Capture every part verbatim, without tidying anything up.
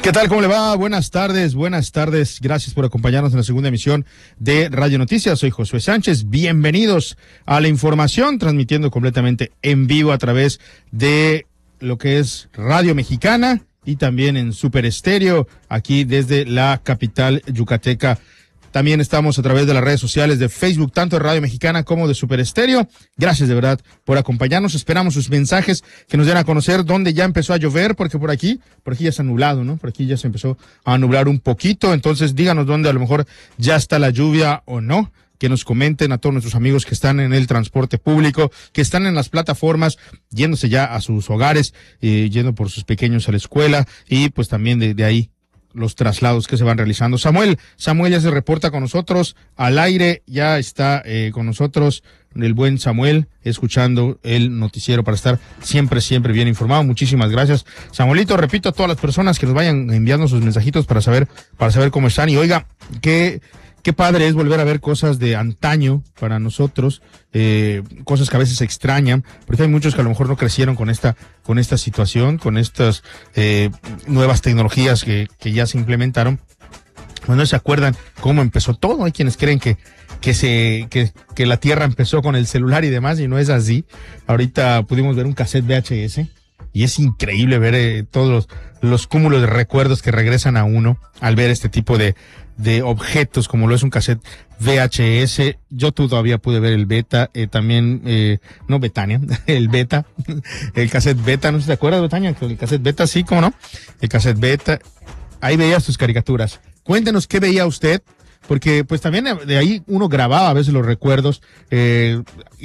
¿Qué tal? ¿Cómo le va? Buenas tardes, buenas tardes. Gracias por acompañarnos en la segunda emisión de Radio Noticias. Soy Josué Sánchez. Bienvenidos a la información, transmitiendo completamente en vivo a través de lo que es Radio Mexicana y también en Super Estéreo, aquí desde la capital yucateca. También estamos a través de las redes sociales de Facebook, tanto de Radio Mexicana como de Super Estéreo. Gracias de verdad por acompañarnos. Esperamos sus mensajes que nos den a conocer dónde ya empezó a llover, porque por aquí, por aquí ya se ha nublado, ¿no? Por aquí ya se empezó a nublar un poquito. Entonces díganos dónde a lo mejor ya está la lluvia o no. Que nos comenten a todos nuestros amigos que están en el transporte público, que están en las plataformas, yéndose ya a sus hogares, eh, yendo por sus pequeños a la escuela y pues también de, de ahí los traslados que se van realizando. Samuel, Samuel ya se reporta con nosotros al aire, ya está eh, con nosotros el buen Samuel, escuchando el noticiero para estar siempre, siempre bien informado. Muchísimas gracias, Samuelito. Repito a todas las personas que nos vayan enviando sus mensajitos para saber, para saber cómo están. Y oiga, qué, qué padre es volver a ver cosas de antaño para nosotros, eh, cosas que a veces se extrañan, porque hay muchos que a lo mejor no crecieron con esta, con esta situación, con estas eh, nuevas tecnologías que, que ya se implementaron. Bueno, se acuerdan cómo empezó todo. Hay quienes creen que que se que, que la Tierra empezó con el celular y demás, y no es así. Ahorita pudimos ver un cassette V H S y es increíble ver eh, todos los, los cúmulos de recuerdos que regresan a uno al ver este tipo de de objetos como lo es un cassette V H S. Yo todavía pude ver el beta, eh, también, eh, no Betania, el beta, el cassette beta, ¿no se te acuerdas, Betania? El cassette beta, sí, ¿cómo no? El cassette beta, ahí veías tus caricaturas. Cuéntenos qué veía usted, porque pues también de ahí uno grababa a veces los recuerdos, eh,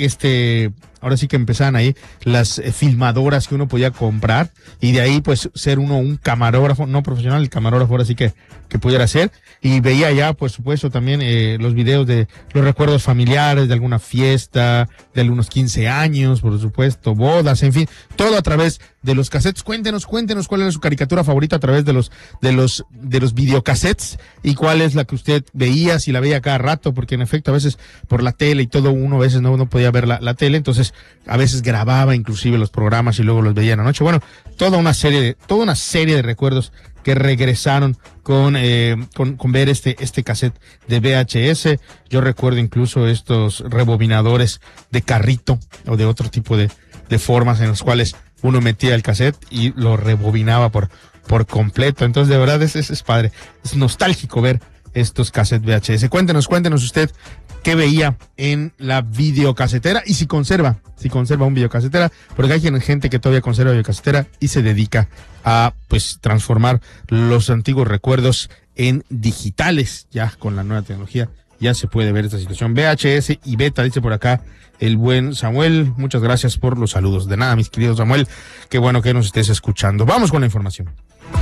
este, ahora sí que empezaban ahí las eh, filmadoras que uno podía comprar, y de ahí pues ser uno un camarógrafo, no profesional, el camarógrafo ahora sí que, que pudiera ser, y veía ya, por supuesto, también eh, los videos de los recuerdos familiares, de alguna fiesta, de algunos quince años, por supuesto, bodas, en fin, todo a través de los cassettes. Cuéntenos, cuéntenos cuál era su caricatura favorita a través de los, de los, de los videocassettes, y cuál es la que usted veía, si la veía cada rato, porque en efecto a veces por la tele y todo uno a veces no, no podía ver la, la tele, entonces a veces grababa inclusive los programas y luego los veía en la noche. Bueno, toda una serie de, toda una serie de recuerdos que regresaron con, eh, con, con ver este, este cassette de V H S. Yo recuerdo incluso estos rebobinadores de carrito o de otro tipo de, de formas en las cuales uno metía el cassette y lo rebobinaba por, por completo. Entonces, de verdad, es, es, es padre. Es nostálgico ver estos cassettes V H S. Cuéntenos, cuéntenos usted qué veía en la videocasetera y si conserva, si conserva un videocasetera, porque hay gente que todavía conserva videocasetera y se dedica a, pues, transformar los antiguos recuerdos en digitales. Ya con la nueva tecnología ya se puede ver esta situación. V H S y beta, dice por acá el buen Samuel. Muchas gracias por los saludos. De nada, mis queridos Samuel. Qué bueno que nos estés escuchando. Vamos con la información.